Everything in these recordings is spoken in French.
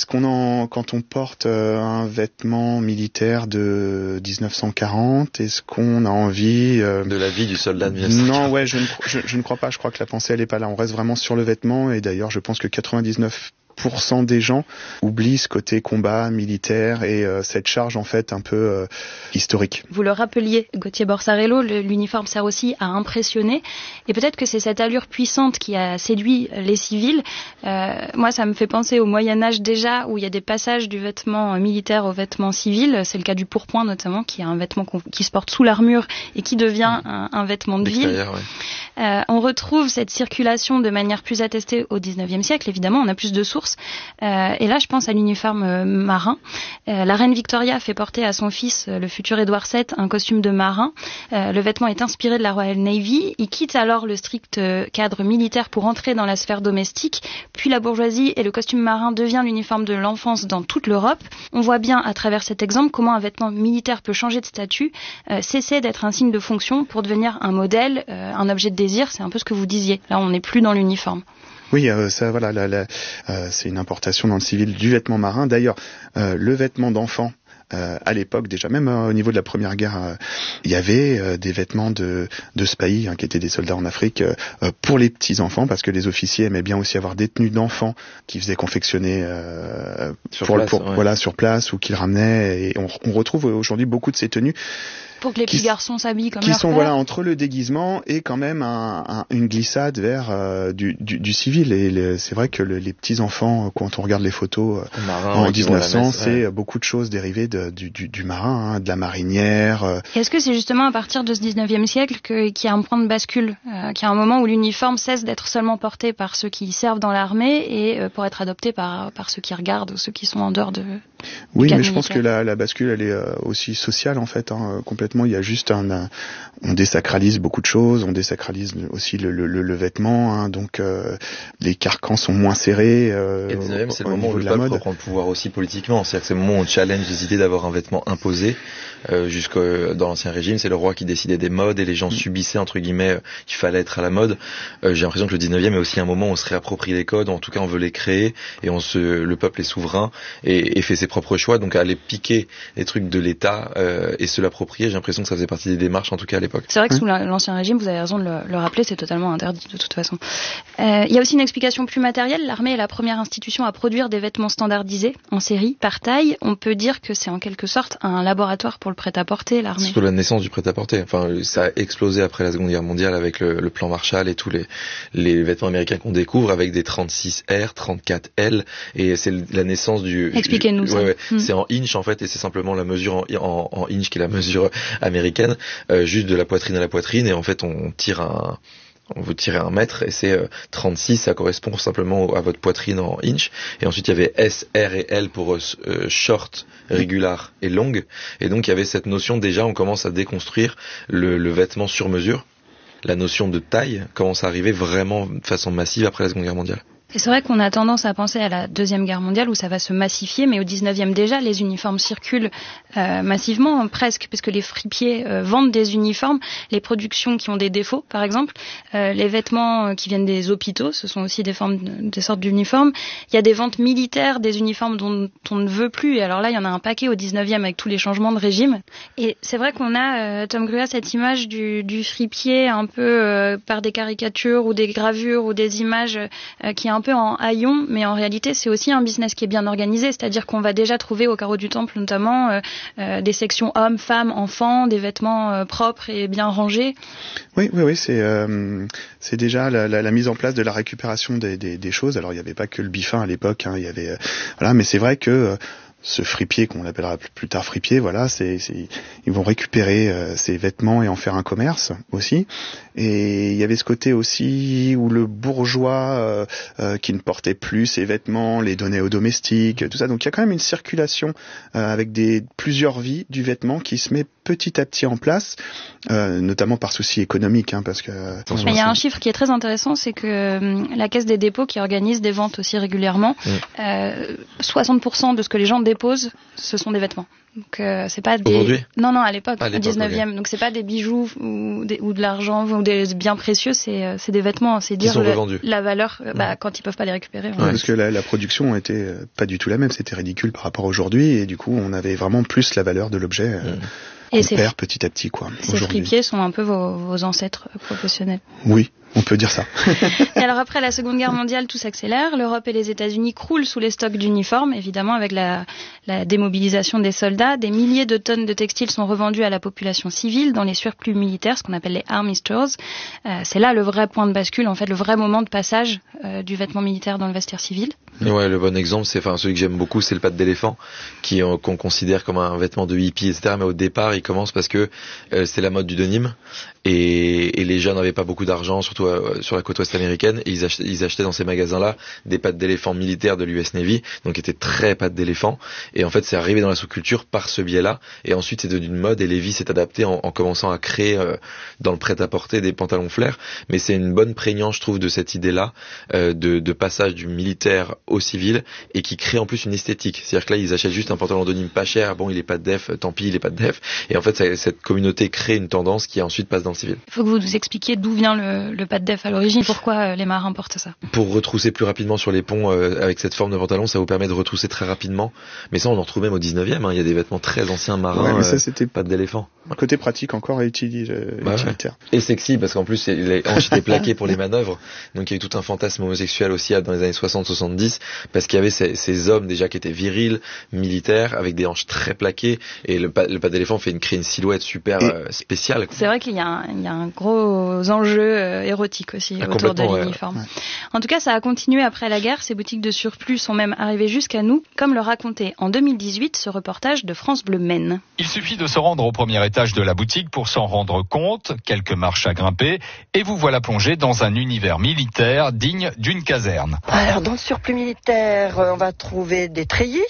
quand on porte un vêtement militaire de 1940, est-ce qu'on a envie de la vie du soldat de 1940? Non, ouais, je ne crois pas. Je crois que la pensée elle est pas là. On reste vraiment sur le vêtement, et d'ailleurs, je pense que 99% des gens oublient ce côté combat militaire et cette charge en fait un peu historique. Vous le rappeliez, Gauthier Borsarello, l'uniforme sert aussi à impressionner, et peut-être que c'est cette allure puissante qui a séduit les civils. Moi, ça me fait penser au Moyen-Âge déjà, où il y a des passages du vêtement militaire au vêtement civil. C'est le cas du pourpoint notamment, qui est un vêtement qui se porte sous l'armure et qui devient un vêtement de ville. Ouais. On retrouve cette circulation de manière plus attestée au XIXe siècle, évidemment, on a plus de sources. Et là, je pense à l'uniforme marin. La reine Victoria fait porter à son fils, le futur Édouard VII, un costume de marin. Le vêtement est inspiré de la Royal Navy. Il quitte alors le strict cadre militaire pour entrer dans la sphère domestique. Puis la bourgeoisie et le costume marin devient l'uniforme de l'enfance dans toute l'Europe. On voit bien à travers cet exemple comment un vêtement militaire peut changer de statut, cesser d'être un signe de fonction pour devenir un modèle, un objet de désir. C'est un peu ce que vous disiez. Là, on n'est plus dans l'uniforme. Oui, ça, voilà, c'est une importation dans le civil du vêtement marin. D'ailleurs, le vêtement d'enfant, à l'époque, déjà même au niveau de la Première Guerre, il y avait des vêtements de spahis, qui étaient des soldats en Afrique, pour les petits enfants, parce que les officiers aimaient bien aussi avoir des tenues d'enfants qui faisaient confectionner sur place, ou qu'ils ramenaient. Et on retrouve aujourd'hui beaucoup de ces tenues. Pour que les petits garçons s'habillent comme leur qui sont père. Entre le déguisement et quand même une glissade vers du civil. Et c'est vrai que les petits enfants, quand on regarde les photos en 1900, c'est beaucoup de choses dérivées du marin, de la marinière. Et est-ce que c'est justement à partir de ce 19e siècle qu'il y a un point de bascule, qu'il y a un moment où l'uniforme cesse d'être seulement porté par ceux qui servent dans l'armée et pour être adopté par ceux qui regardent ou ceux qui sont en dehors de... Oui, mais je pense que la bascule, elle est aussi sociale en fait, complètement. Il y a juste on désacralise beaucoup de choses, on désacralise aussi le vêtement, donc les carcans sont moins serrés. Et le 19e, c'est le moment où le peuple reprend le pouvoir aussi politiquement. C'est-à-dire que c'est le moment où on challenge les idées d'avoir un vêtement imposé. Dans l'Ancien Régime, c'est le roi qui décidait des modes et les gens subissaient, entre guillemets, qu'il fallait être à la mode. J'ai l'impression que le 19e est aussi un moment où on se réapproprie les codes, en tout cas on veut les créer, et le peuple est souverain et fait ses propres choix, donc aller piquer les trucs de l'État et se l'approprier, j'ai l'impression que ça faisait partie des démarches, en tout cas à l'époque. C'est vrai que sous l'Ancien Régime, vous avez raison de le rappeler, c'est totalement interdit de toute façon. Il y a aussi une explication plus matérielle. L'armée est la première institution à produire des vêtements standardisés en série, par taille. On peut dire que c'est en quelque sorte un laboratoire pour le prêt-à-porter, l'armée. Surtout la naissance du prêt-à-porter. Enfin, ça a explosé après la Seconde Guerre mondiale avec le plan Marshall et tous les vêtements américains qu'on découvre avec des 36R, 34L, et c'est la naissance du... Expliquez-nous ça. C'est en inch en fait, et c'est simplement la mesure en inch qui est la mesure américaine, juste de la poitrine à la poitrine, et en fait on veut tirer 1 mètre, et c'est 36, ça correspond simplement à votre poitrine en inch. Et ensuite il y avait S, R et L pour short, regular et long. Et donc il y avait cette notion, déjà on commence à déconstruire le vêtement sur mesure. La notion de taille commence à arriver vraiment de façon massive après la Seconde Guerre mondiale. Et c'est vrai qu'on a tendance à penser à la Deuxième Guerre mondiale où ça va se massifier, mais au 19e déjà, les uniformes circulent massivement, presque, parce que les fripiers vendent des uniformes, les productions qui ont des défauts, par exemple, les vêtements qui viennent des hôpitaux, ce sont aussi des sortes d'uniformes. Il y a des ventes militaires, des uniformes dont on ne veut plus, et alors là, il y en a un paquet au 19e avec tous les changements de régime. Et c'est vrai qu'on a, Tom Gruat, cette image du fripier un peu par des caricatures ou des gravures ou des images qui est un peu en haillons, mais en réalité c'est aussi un business qui est bien organisé, c'est-à-dire qu'on va déjà trouver au Carreau du Temple notamment des sections hommes, femmes, enfants, des vêtements propres et bien rangés. Oui, c'est déjà la mise en place de la récupération des choses. Alors il n'y avait pas que le biffin à l'époque, il y avait mais c'est vrai que ce fripier, qu'on appellera plus tard fripier, ils vont récupérer ces vêtements et en faire un commerce aussi. Et il y avait ce côté aussi où le bourgeois qui ne portait plus ses vêtements les donnait aux domestiques, tout ça. Donc il y a quand même une circulation avec plusieurs vies du vêtement qui se met petit à petit en place, notamment par souci économique, parce que... Il y a un chiffre qui est très intéressant, c'est que la Caisse des dépôts, qui organise des ventes aussi régulièrement, 60% de ce que les gens déposent, ce sont des vêtements. Donc c'est pas des... Aujourd'hui ? Non, à l'époque, au 19e. Okay. Donc c'est pas des bijoux ou de l'argent ou des biens précieux, c'est des vêtements. C'est dire la valeur quand ils peuvent pas les récupérer. Parce que la production était pas du tout la même, c'était ridicule par rapport à aujourd'hui, et du coup on avait vraiment plus la valeur de l'objet. Et on perd petit à petit, quoi. Ces fripiers sont un peu vos ancêtres professionnels. Oui, on peut dire ça. Et alors après la Seconde Guerre mondiale, tout s'accélère. L'Europe et les États-Unis croulent sous les stocks d'uniformes, évidemment avec la démobilisation des soldats. Des milliers de tonnes de textiles sont revendus à la population civile dans les surplus militaires, ce qu'on appelle les army stores. C'est là le vrai point de bascule, en fait, le vrai moment de passage du vêtement militaire dans le vestiaire civil. Ouais, le bon exemple, c'est, celui que j'aime beaucoup, c'est le pad d'éléphant, qu'on considère comme un vêtement de hippie, etc. Mais au départ, il commence parce que c'est la mode du denim, et les jeunes n'avaient pas beaucoup d'argent, surtout sur la côte ouest américaine, et ils achetaient dans ces magasins-là des pattes d'éléphant militaires de l'US Navy, donc qui étaient très pattes d'éléphant. Et en fait, c'est arrivé dans la sous-culture par ce biais-là, et ensuite c'est devenu une mode, et Levi's s'est adapté en commençant à créer dans le prêt-à-porter des pantalons flair. Mais c'est une bonne prégnance, je trouve, de cette idée-là de passage du militaire au civil, et qui crée en plus une esthétique. C'est-à-dire que là, ils achètent juste un pantalon denim pas cher, bon, il est pas de def, tant pis, il est pas de def. Et en fait, cette communauté crée une tendance qui ensuite passe dans le civil. Il faut que vous nous expliquiez d'où vient le pas de def à l'origine, pourquoi les marins portent ça. Pour retrousser plus rapidement sur les ponts avec cette forme de pantalon, ça vous permet de retrousser très rapidement. Mais ça, on en retrouve même au 19e, il y a des vêtements très anciens marins, mais ça, c'était pattes d'éléphant. Côté pratique encore utilitaire. Et sexy, parce qu'en plus, les hanches étaient plaquées pour les manœuvres. Donc il y a eu tout un fantasme homosexuel aussi dans les années 60-70, parce qu'il y avait ces hommes déjà qui étaient virils, militaires, avec des hanches très plaquées, et le pad d'éléphant crée une silhouette super spéciale. C'est vrai qu'il y a un gros enjeu érotique aussi autour de l'uniforme. Ouais. En tout cas, ça a continué après la guerre. Ces boutiques de surplus sont même arrivées jusqu'à nous, comme le racontait en 2018 ce reportage de France Bleu Maine. Il suffit de se rendre au premier étage de la boutique pour s'en rendre compte, quelques marches à grimper, et vous voilà plongé dans un univers militaire digne d'une caserne. Alors, dans le surplus militaire, on va trouver des treillis,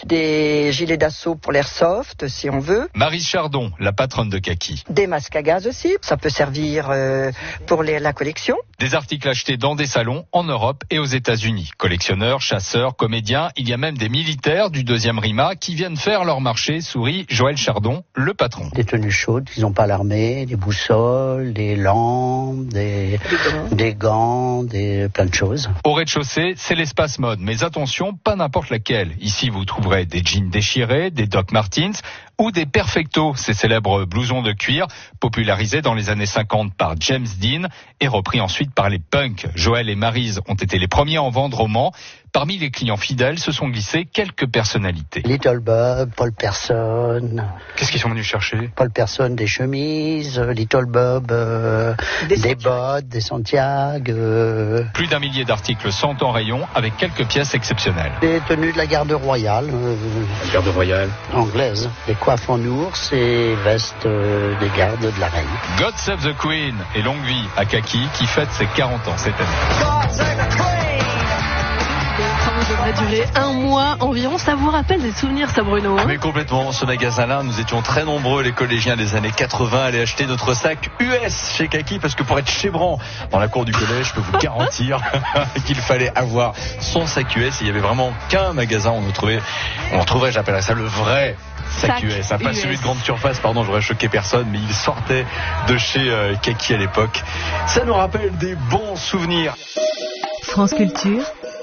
des gilets d'assaut pour l'airsoft, si on veut. Maryse Chardon, la patronne de Kaki. Des masques à gaz aussi, ça peut servir pour la collection. Des articles achetés dans des salons en Europe et aux États-Unis. Collectionneurs, chasseurs, comédiens, il y a même des militaires du 2e RIMA qui viennent faire leur marché, sourit Joël Chardon, le patron. Des tenues chaudes qu'ils n'ont pas à l'armée, des boussoles, des lampes, des gants, plein de choses. Au rez-de-chaussée, c'est l'espace mode, mais attention, pas n'importe laquelle. Ici, vous trouverez des jeans déchirés, des Doc Martens ou des Perfecto, ces célèbres blousons de cuir popularisés dans les années 50 par James Dean et repris ensuite par les punks. Joël et Maryse ont été les premiers à en vendre au Mans. Parmi les clients fidèles se sont glissés quelques personnalités. Little Bob, Paul Person. Qu'est-ce qu'ils sont venus chercher ? Paul Person, des chemises, Little Bob, des bottes, des Santiago. Plus d'1 millier d'articles sont en rayon avec quelques pièces exceptionnelles. Des tenues de la garde royale. La garde royale anglaise. Des coiffes en ours et vestes des gardes de la reine. God Save the Queen et longue vie à Kaki qui fête ses 40 ans cette année. God Save the Queen. Ça devrait durer 1 mois environ. Ça vous rappelle des souvenirs, ça, Bruno ? Mais complètement. Ce magasin-là, nous étions très nombreux, les collégiens des années 80, à aller acheter notre sac US chez Kaki, parce que pour être chébran dans la cour du collège, je peux vous garantir qu'il fallait avoir son sac US. Il y avait vraiment qu'un magasin où on trouverait, j'appellerais ça le vrai sac US, pas celui de grande surface, pardon, j'aurais choqué personne, mais il sortait de chez Kaki à l'époque. Ça nous rappelle des bons souvenirs. France Culture,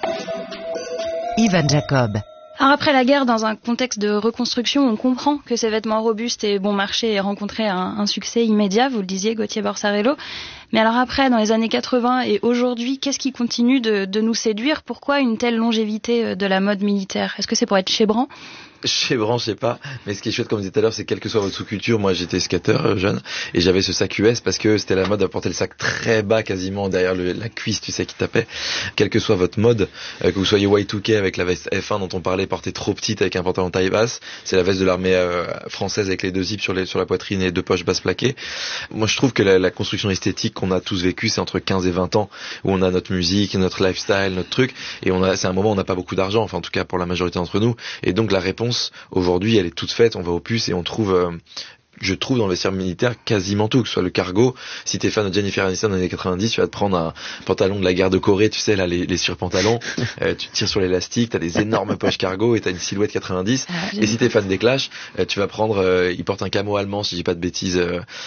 Ivan Jacob. Alors après la guerre, dans un contexte de reconstruction, on comprend que ces vêtements robustes et bon marché aient rencontré un succès immédiat, vous le disiez, Gauthier Borsarello. Mais alors après, dans les années 80 et aujourd'hui, qu'est-ce qui continue de nous séduire ? Pourquoi une telle longévité de la mode militaire ? Est-ce que c'est pour être chébrant ? Chébrant, je sais pas, mais ce qui est chouette, comme je disais tout à l'heure, c'est quelle que soit votre sous-culture. Moi, j'étais skateur jeune et j'avais ce sac US parce que c'était la mode à porter le sac très bas, quasiment derrière la cuisse, tu sais, qui tapait. Quelle que soit votre mode, que vous soyez Y2K avec la veste F1 dont on parlait, portée trop petite avec un pantalon taille basse, c'est la veste de l'armée française avec les 2 zips sur la poitrine et 2 poches basses plaquées. Moi, je trouve que la construction esthétique qu'on a tous vécu, c'est entre 15 et 20 ans où on a notre musique, notre lifestyle, notre truc, et c'est un moment où on n'a pas beaucoup d'argent, enfin en tout cas pour la majorité d'entre nous, et donc la réponse aujourd'hui, elle est toute faite. On va aux puces et on trouve je trouve dans le vestiaire militaire quasiment tout, que ce soit le cargo. Si t'es fan de Jennifer Aniston dans les années 90, tu vas te prendre un pantalon de la guerre de Corée, tu sais là les surpantalons, tu tires sur l'élastique, t'as des énormes poches cargo et t'as une silhouette 90. Et si t'es fan des Clash, tu vas prendre, ils portent un camo allemand si je dis pas de bêtises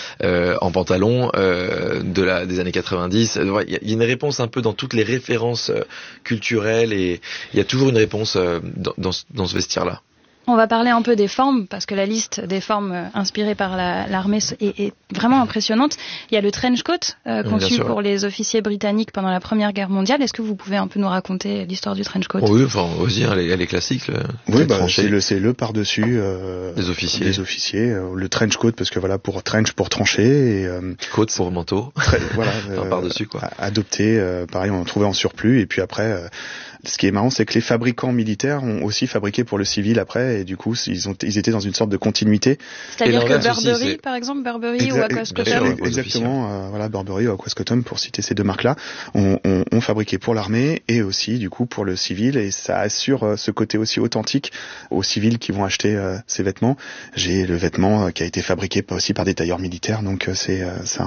en pantalon des années 90. Il y a une réponse un peu dans toutes les références culturelles et il y a toujours une réponse dans ce vestiaire-là. On va parler un peu des formes, parce que la liste des formes inspirées par l'armée est vraiment impressionnante. Il y a le trench coat, conçu pour les officiers britanniques pendant la Première Guerre mondiale. Est-ce que vous pouvez un peu nous raconter l'histoire du trench coat? Oui, enfin, aussi, elle est classique. Oui, c'est le par-dessus des officiers. Le trench coat, parce que voilà, pour trench, pour trancher. Et, coat pour manteau. Voilà. Par-dessus, quoi. Adopté, pareil, on en trouvait en surplus. Et puis après... ce qui est marrant, c'est que les fabricants militaires ont aussi fabriqué pour le civil après, et du coup, ils étaient dans une sorte de continuité. C'est-à-dire que Burberry, par exemple, ou Aquascotum. Exactement, voilà, Burberry ou Aquascotum, pour citer ces deux marques-là, ont fabriqué pour l'armée et aussi, du coup, pour le civil, et ça assure ce côté aussi authentique aux civils qui vont acheter ces vêtements. J'ai le vêtement qui a été fabriqué aussi par des tailleurs militaires, donc c'est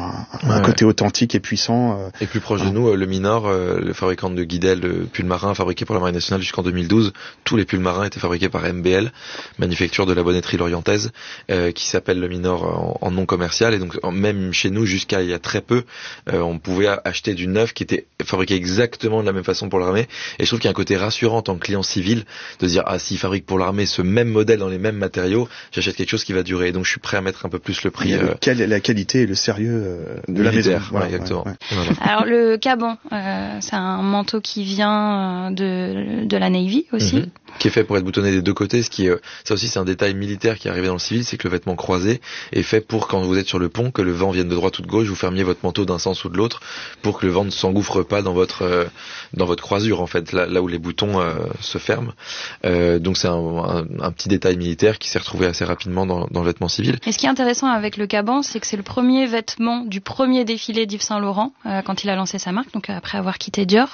un côté authentique et puissant. Et plus proche de nous, le Minor, le fabricant de guidel, le pull marin, fabriqué pour la Marine nationale jusqu'en 2012. Tous les pulls marins étaient fabriqués par MBL, manufacture de la bonneterie lorientaise, qui s'appelle le Minor en nom commercial. Et donc même chez nous, jusqu'à il y a très peu, on pouvait acheter du neuf qui était fabriqué exactement de la même façon pour l'armée. Et je trouve qu'il y a un côté rassurant en tant que client civil de dire s'ils fabriquent pour l'armée ce même modèle dans les mêmes matériaux, j'achète quelque chose qui va durer. Et donc je suis prêt à mettre un peu plus le prix. La qualité et le sérieux de la maison. Voilà, exactement. Ouais. Voilà. Alors le caban, c'est un manteau qui vient de la Navy aussi. Qui est fait pour être boutonné des deux côtés, ça aussi c'est un détail militaire qui est arrivé dans le civil, c'est que le vêtement croisé est fait pour quand vous êtes sur le pont, que le vent vienne de droite ou de gauche, vous fermiez votre manteau d'un sens ou de l'autre, pour que le vent ne s'engouffre pas dans votre croisure en fait, là où les boutons se ferment. Donc c'est un petit détail militaire qui s'est retrouvé assez rapidement dans le vêtement civil. Et ce qui est intéressant avec le caban, c'est que c'est le premier vêtement du premier défilé d'Yves Saint Laurent quand il a lancé sa marque, donc après avoir quitté Dior.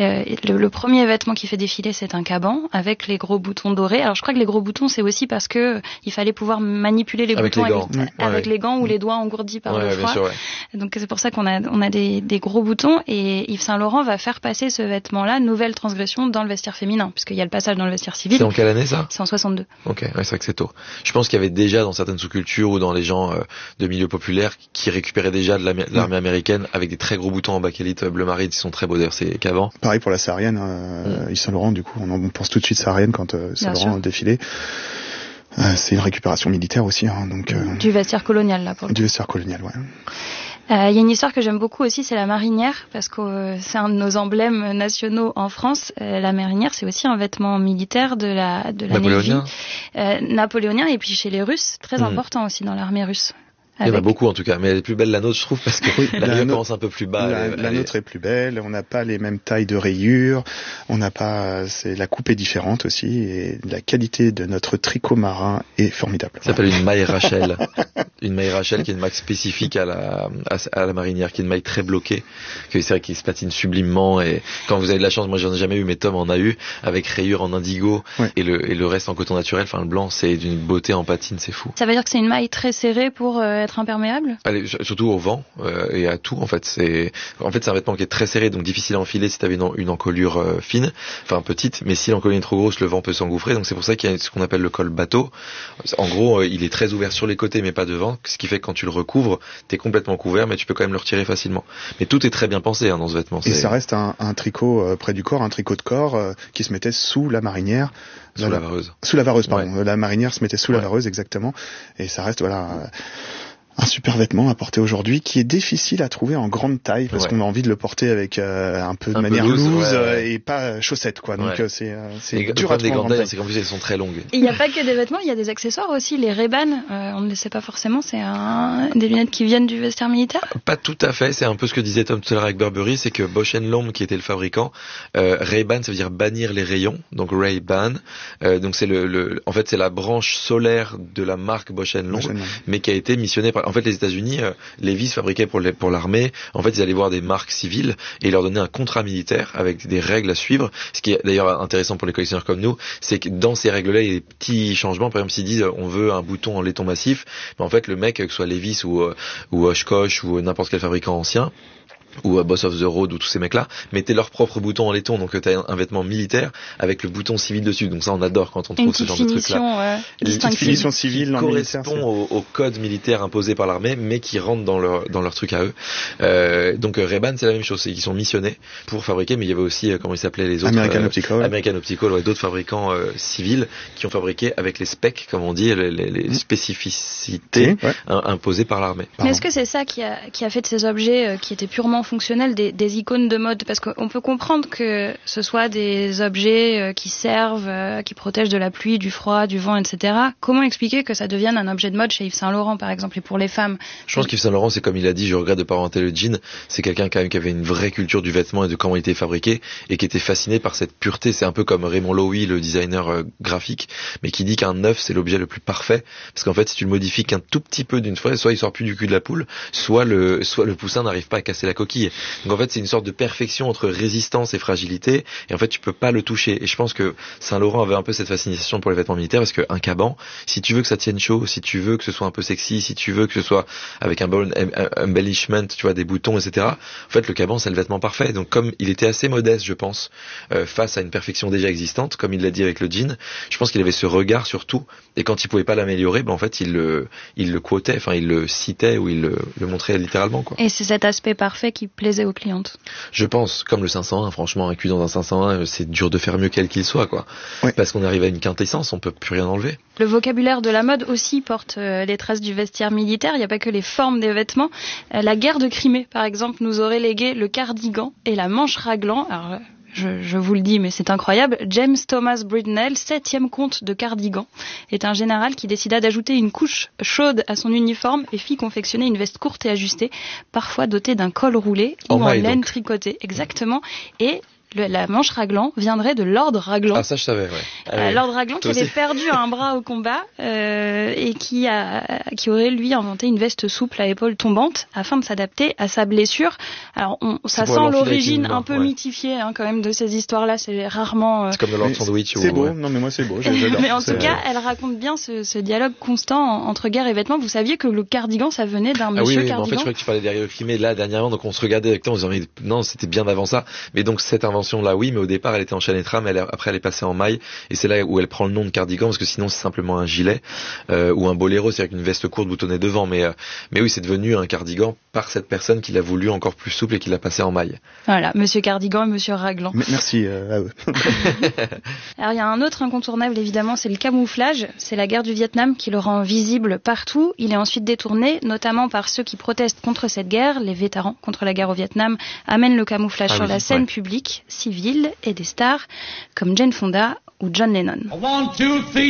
Le premier vêtement qui fait défiler, c'est un caban avec les gros boutons dorés. Alors je crois que les gros boutons, c'est aussi parce que il fallait pouvoir manipuler les boutons avec les gants ou les doigts engourdis par le froid. Sûr, donc c'est pour ça qu'on a des gros boutons, et Yves Saint Laurent va faire passer ce vêtement-là, nouvelle transgression, dans le vestiaire féminin, puisqu'il y a le passage dans le vestiaire civil. C'est en quelle année ça? C'est en 62. Ok, c'est vrai que c'est tôt. Je pense qu'il y avait déjà dans certaines sous-cultures ou dans les gens de milieux populaires qui récupéraient déjà de l'armée américaine avec des très gros boutons en bakélite bleu marine qui sont très beaux d'ailleurs, c'est qu'avant. Pareil pour la saharienne, Yves Saint Laurent, du coup, on pense tout de suite saharienne quand Saint Laurent défilé. C'est une récupération militaire aussi, donc du vestiaire colonial là pour le du vestiaire colonial, ouais. Il y a une histoire que j'aime beaucoup aussi, c'est la marinière, parce que c'est un de nos emblèmes nationaux en France. La marinière, c'est aussi un vêtement militaire de la Navy, napoléonien, et puis chez les Russes, très important aussi dans l'armée russe. Il y en a beaucoup en tout cas, mais elle est plus belle la nôtre, je trouve, parce que la commence un peu plus bas. La nôtre est plus belle, on n'a pas les mêmes tailles de rayures, la coupe est différente aussi, et la qualité de notre tricot marin est formidable. Ça s'appelle une maille Rachel. Une maille Rachel qui est une maille spécifique à la marinière, qui est une maille très bloquée, que c'est vrai qu'il se patine sublimement, et quand vous avez de la chance, moi j'en ai jamais eu, mais Tom en a eu, avec rayures en indigo, et le reste en coton naturel, enfin le blanc, c'est d'une beauté en patine, c'est fou. Ça veut dire que c'est une maille très serrée pour être imperméable? Allez, surtout au vent et à tout en fait. C'est un vêtement qui est très serré, donc difficile à enfiler si tu avais une encolure fine, enfin petite, mais si l'encolure est trop grosse, le vent peut s'engouffrer, donc c'est pour ça qu'il y a ce qu'on appelle le col bateau. En gros, il est très ouvert sur les côtés mais pas devant, ce qui fait que quand tu le recouvres, t'es complètement couvert, mais tu peux quand même le retirer facilement. Mais tout est très bien pensé dans ce vêtement. Et ça reste un tricot près du corps, un tricot de corps qui se mettait sous la marinière. Sous la vareuse. Sous la vareuse, pardon. Ouais. La marinière se mettait sous la vareuse, exactement. Et ça reste, un super vêtement à porter aujourd'hui qui est difficile à trouver en grande taille parce qu'on a envie de le porter avec un peu de manière loose et pas chaussettes quoi. Donc c'est dur à trouver. Des grandes tailles, c'est qu'en plus elles sont très longues. Et il n'y a pas que des vêtements, il y a des accessoires aussi. Les Ray-Ban, on ne le sait pas forcément, c'est des lunettes qui viennent du vestiaire militaire. Pas tout à fait. C'est un peu ce que disait Tom tout à l'heure avec Burberry, c'est que Bausch & Lomb qui était le fabricant, Ray-Ban ça veut dire bannir les rayons, donc Ray-Ban. Donc c'est en fait c'est la branche solaire de la marque Bausch & Lomb, mais qui a été missionnée par En fait, les États-Unis, Levi's fabriquait pour l'armée. En fait, ils allaient voir des marques civiles et ils leur donnaient un contrat militaire avec des règles à suivre. Ce qui est d'ailleurs intéressant pour les collectionneurs comme nous, c'est que dans ces règles-là, il y a des petits changements. Par exemple, s'ils disent on veut un bouton en laiton massif, mais en fait, le mec, que ce soit Levi's ou Oshkosh ou n'importe quel fabricant ancien, ou Boss of the Road ou tous ces mecs-là, mettaient leur propre bouton en laiton, donc t'as un vêtement militaire avec le bouton civil dessus, donc ça on adore quand on trouve ce genre de truc-là. Une petite finition civile correspond au code militaire imposé par l'armée, mais qui rentre dans leur truc à eux. Donc Ray-Ban c'est la même chose, c'est qu'ils sont missionnés pour fabriquer, mais il y avait aussi, comment ils s'appelaient les autres, American Optical, d'autres fabricants civils qui ont fabriqué avec les specs, comme on dit, les spécificités imposées par l'armée. Mais est-ce que c'est ça qui a fait de ces objets qui étaient purement fonctionnels des icônes de mode? Parce qu'on peut comprendre que ce soit des objets qui servent, qui protègent de la pluie, du froid, du vent, etc. Comment expliquer que ça devienne un objet de mode chez Yves Saint Laurent, par exemple, et pour les femmes? Je pense qu'Yves Saint Laurent, c'est comme il a dit, je regrette de pas inventer le jean, c'est quelqu'un quand même qui avait une vraie culture du vêtement et de comment il était fabriqué, et qui était fasciné par cette pureté. C'est un peu comme Raymond Loewy, le designer graphique, mais qui dit qu'un œuf, c'est l'objet le plus parfait, parce qu'en fait, si tu le modifies qu'un tout petit peu d'une fois, soit il sort plus du cul de la poule, soit le poussin n'arrive pas à casser la coquille. Donc en fait, c'est une sorte de perfection entre résistance et fragilité, et en fait, tu peux pas le toucher. Et je pense que Saint Laurent avait un peu cette fascination pour les vêtements militaires, parce qu'un caban, si tu veux que ça tienne chaud, si tu veux que ce soit un peu sexy, si tu veux que ce soit avec un bon embellishment, tu vois, des boutons, etc. En fait, le caban, c'est le vêtement parfait. Donc comme il était assez modeste, je pense, face à une perfection déjà existante, comme il l'a dit avec le jean, je pense qu'il avait ce regard sur tout, et quand il pouvait pas l'améliorer, en fait, il le quotait, enfin, il le citait, ou il le montrait littéralement, quoi. Et c'est cet aspect parfait qui plaisait aux clientes. Je pense, comme le 501, franchement, un cul dans un 501, c'est dur de faire mieux quel qu'il soit, quoi. Oui. Parce qu'on arrive à une quintessence, on peut plus rien enlever. Le vocabulaire de la mode aussi porte les traces du vestiaire militaire. Il n'y a pas que les formes des vêtements. La guerre de Crimée, par exemple, nous aurait légué le cardigan et la manche raglan. Alors, je vous le dis, mais c'est incroyable. James Thomas Britnell, 7e comte de cardigan, est un général qui décida d'ajouter une couche chaude à son uniforme et fit confectionner une veste courte et ajustée, parfois dotée d'un col roulé ou en laine tricotée. Exactement. Et la manche raglan viendrait de Lord Raglan. Ah, ça je savais, ouais. Lord Raglan qui avait perdu un bras au combat et qui aurait lui inventé une veste souple à épaules tombantes afin de s'adapter à sa blessure. Alors ça sent l'origine un peu mythifiée quand même de ces histoires-là. C'est rarement. C'est comme le Lord Sandwich. C'est beau. Non mais moi c'est beau. J'adore. Mais en tout cas, elle raconte bien ce dialogue constant entre guerre et vêtements. Vous saviez que le cardigan ça venait d'un monsieur cardigan. En fait, je crois que tu parlais derrière le Crimée là dernièrement, donc on se regardait avec toi, on se disait non, c'était bien avant ça. Mais donc cette invention là, oui, mais au départ elle était en chaîne et trame, après elle est passée en maille, et c'est là où elle prend le nom de cardigan, parce que sinon c'est simplement un gilet ou un boléro, c'est-à-dire une veste courte boutonnée devant, mais oui, c'est devenu un cardigan par cette personne qui l'a voulu encore plus souple et qui l'a passé en maille. Voilà, monsieur cardigan et monsieur raglan. Merci à eux. Alors il y a un autre incontournable évidemment, c'est le camouflage. C'est la guerre du Vietnam qui le rend visible partout. Il est ensuite détourné, notamment par ceux qui protestent contre cette guerre. Les vétérans contre la guerre au Vietnam amènent le camouflage sur la scène publique, civile, et des stars comme Jane Fonda ou John Lennon. 1, 2, 3,